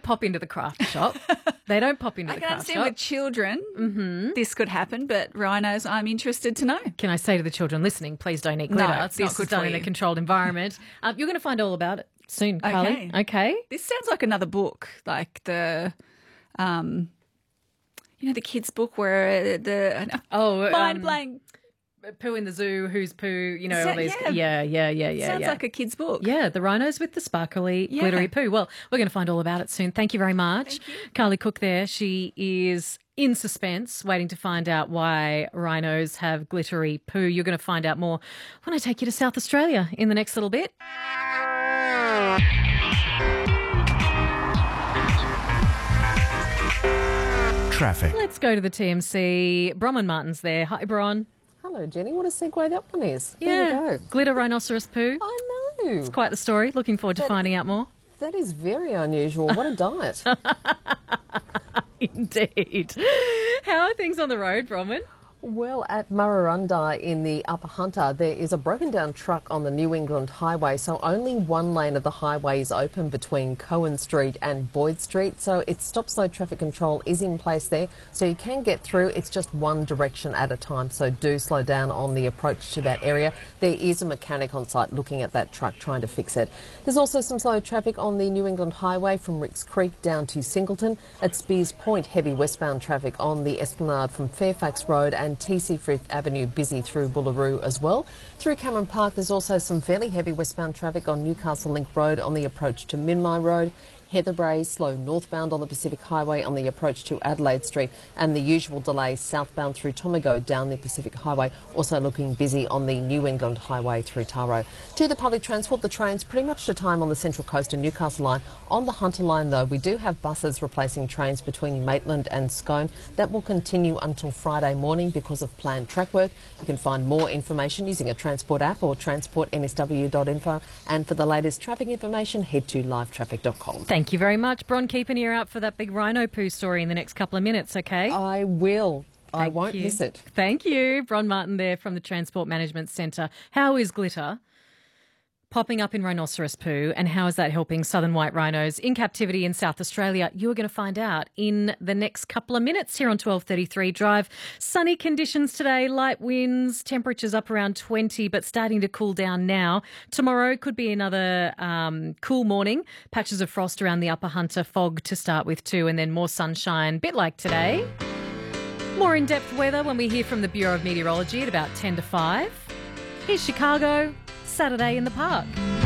don't pop into the craft shop. They don't pop into I the can craft understand shop. with children this could happen, but rhinos, I'm interested to know. Can I say to the children listening, please don't eat glitter. No, it's not this good is done for in a you. controlled environment. You're going to find all about it soon, Carly. Okay. This sounds like another book, like the, the kids' book where mind blank. Poo in the zoo, who's poo, Is all that- these. yeah. Sounds like a kid's book. Yeah, the rhinos with the sparkly, glittery poo. Well, we're going to find all about it soon. Thank you very much. Thank you. Carly Cook there. She is in suspense, waiting to find out why rhinos have glittery poo. You're going to find out more when I take you to South Australia in the next little bit. Traffic. Let's go to the TMC. Bronwyn Martin's there. Hi, Bron. Hello, Jenny. What a segue that one is. Yeah, There you go. glitter rhinoceros poo. I know. Quite the story. Looking forward to finding out more. That is very unusual. What a diet. Indeed. How are things on the road, Bronwyn? Well, at Murrurundi in the Upper Hunter, there is a broken down truck on the New England Highway, so only one lane of the highway is open between Cohen Street and Boyd Street, so its stop-slow traffic control is in place there, so you can get through. It's just one direction at a time, so do slow down on the approach to that area. There is a mechanic on site looking at that truck trying to fix it. There's also some slow traffic on the New England Highway from Ricks Creek down to Singleton. At Spears Point, heavy westbound traffic on the Esplanade from Fairfax Road and TC Frith Avenue busy through Boolaroo as well. Through Cameron Park, there's also some fairly heavy westbound traffic on Newcastle Link Road on the approach to Minmi Road. Heatherbrae, slow northbound on the Pacific Highway on the approach to Adelaide Street, and the usual delays southbound through Tomago down the Pacific Highway, also looking busy on the New England Highway through Taro. To the public transport, the trains pretty much to time on the Central Coast and Newcastle line. On the Hunter line, though, we do have buses replacing trains between Maitland and Scone. That will continue until Friday morning because of planned track work. You can find more information using a Transport app or transportnsw.info. And for the latest traffic information, head to livetraffic.com. Thank you very much, Bron. Keep an ear out for that big rhino poo story in the next couple of minutes, okay? I will. I Thank won't you. miss it. Thank you. Bron Martin there from the Transport Management Centre. How is glitter popping up in rhinoceros poo, and how is that helping southern white rhinos in captivity in South Australia? You're going to find out in the next couple of minutes here on 12:33 Drive. Sunny conditions today, light winds, temperatures up around 20, but starting to cool down now. Tomorrow could be another cool morning. Patches of frost around the Upper Hunter, fog to start with too, and then more sunshine, bit like today. More in-depth weather when we hear from the Bureau of Meteorology at about 10 to 5. Here's Chicago, Saturday in the Park.